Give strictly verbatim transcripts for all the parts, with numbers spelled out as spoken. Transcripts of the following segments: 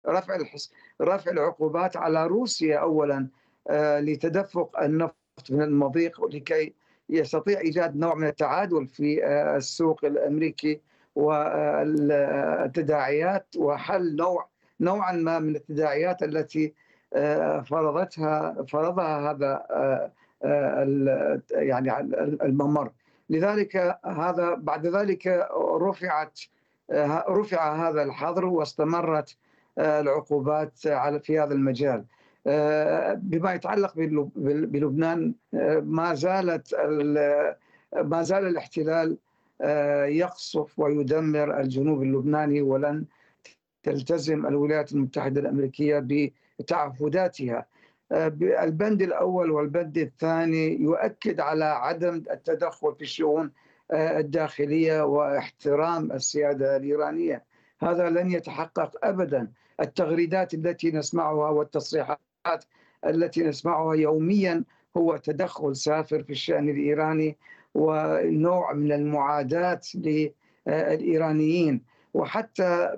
رفع الحص رفع العقوبات على روسيا أولًا، آآ لتدفق النفط من المضيق ولكي يستطيع إيجاد نوع من التعادل في آآ السوق الأمريكي وال التداعيات وحل نوع نوعًا ما من التداعيات التي آآ فرضتها فرضها هذا آآ آآ ال يعني ال الممر. لذلك هذا بعد ذلك رُفعت آآ رُفع هذا الحظر واستمرت آآ العقوبات على في هذا المجال. آآ بما يتعلق بلب بل بلبنان، آآ ما زالت ال ما زال الاحتلال آآ يقصف ويدمر الجنوب اللبناني، ولن تلتزم الولايات المتحدة الأمريكية بتعهداتها. آآ ب البند الأول والبند الثاني يؤكد على عدم التدخل في الشؤون آآ الداخلية واحترام السيادة الإيرانية. هذا لن يتحقق أبدًا. التغريدات التي نسمعها والتصريحات التي نسمعها يوميًا هو تدخل سافر في الشأن الإيراني ونوع من المعاداة للإيرانيين. وحتى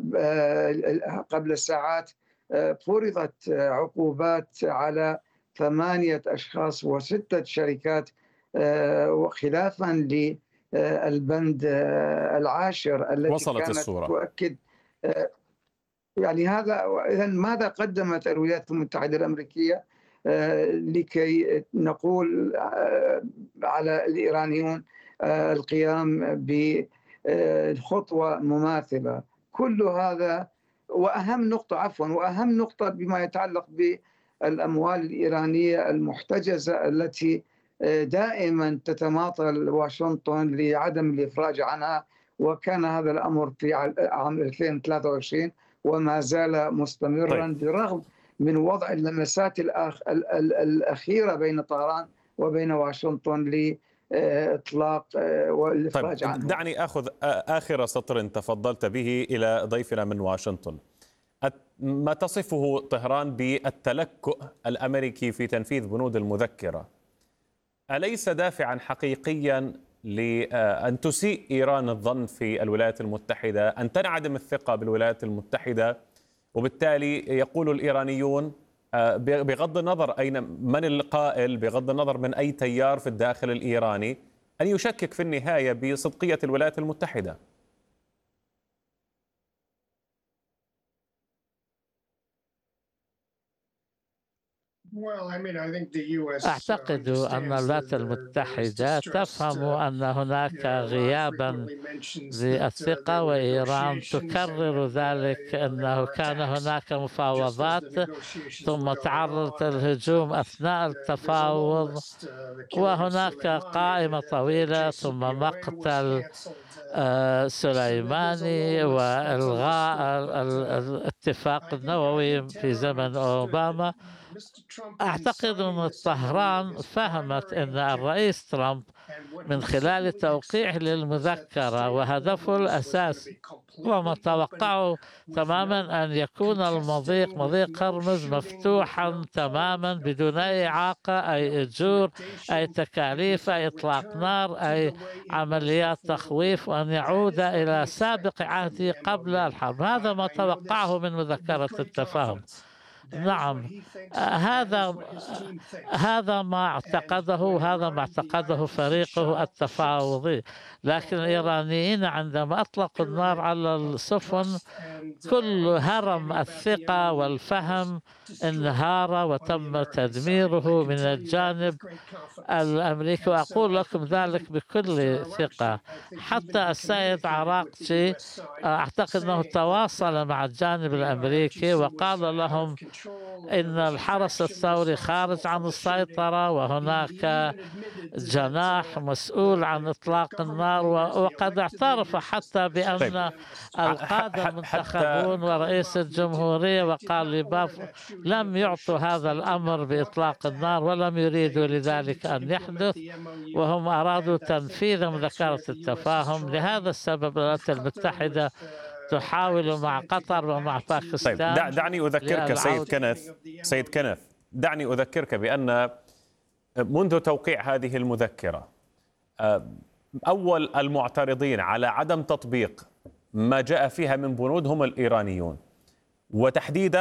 آآ قبل ساعات آآ فرضت عقوبات على ثمانية أشخاص وستة شركات آآ وخلافًا ل آآ البند آه، العاشر التي وصلت كانت الصورة. تؤكد آآ يعني هذا إذًا ماذا قدمت الولايات المتحدة الأمريكية آآ لكي نقول آآ على الإيرانيون آآ القيام ب آآ خطوة مماثلة؟ كل هذا وأهم نقطة عفوًا، وأهم نقطة بما يتعلق بالأموال الإيرانية المحتجزة التي آآ دائمًا تتماطل واشنطن لعدم الإفراج عنها، وكان هذا الأمر في ع عام ألفين وثلاثة وعشرين وما زال طيب، مستمرًا بالرغم من وضع اللمسات الأخ ال ال الأخيرة بين طهران وبين واشنطن لإطلاق آآ طيب والإفراج عنه. دعني آخذ آ آخر سطر تفضلت به إلى ضيفنا من واشنطن. الت ما تصفه طهران بالتلكؤ الأمريكي في تنفيذ بنود المذكرة، أليس دافعًا حقيقيًا لأن تسيء إيران الظن في الولايات المتحدة، أن تنعدم الثقة بالولايات المتحدة، وبالتالي يقول الإيرانيون آآ بغض النظر أين من القائل، بغض النظر من أي تيار في الداخل الإيراني، أن يشكك في النهاية بصدقية الولايات المتحدة؟ أعتقد أن الولايات المتحدة تفهم أن هناك غيابا للثقة، وإيران تكرر ذلك أنه كان هناك مفاوضات ثم تعرضت للهجوم أثناء التفاوض، وهناك قائمة طويلة ثم مقتل آه، سليماني وإلغاء ال- ال- الاتفاق النووي في زمن أوباما. أعتقد أن طهران فهمت أن الرئيس ترامب من خلال توقيعه للمذكرة وهدفه الأساسي وما توقعه تماما أن يكون المضيق مضيق هرمز مفتوحا تماما بدون أي إعاقة، أي إجور، أي تكاليف، أي إطلاق نار، أي عمليات تخويف، وأن يعود إلى سابق عهده قبل الحرب. هذا ما توقعه من مذكرة التفاهم. نعم، آه، هذا هذا ما اعتقده هذا ما اعتقده فريقه التفاوضي، لكن الإيرانيين عندما أطلقوا النار على السفن كل هرم الثقة والفهم انهار وتم تدميره من الجانب الأمريكي، وأقول لكم ذلك بكل ثقة. حتى السيد عراقجي أعتقد أنه تواصل مع الجانب الأمريكي وقال لهم إن الحرس الثوري خارج عن السيطرة، وهناك جناح مسؤول عن إطلاق النار، وقد اعترف حتى طيب، بأن القادة حتى المنتخبون ورئيس الجمهورية وقال لباف لم يعطوا هذا الأمر بإطلاق النار ولم يريدوا لذلك أن يحدث، وهم أرادوا تنفيذ مذكرة التفاهم. لهذا السبب الولايات المتحدة تحاول مع قطر ومع طيب دع باكستان دعني أذكرك سيد للعودة. كنث سيد كنث دعني أذكرك بأن منذ توقيع هذه المذكرة أول المعترضين على عدم تطبيق ما جاء فيها من بنود هم الإيرانيون، وتحديدا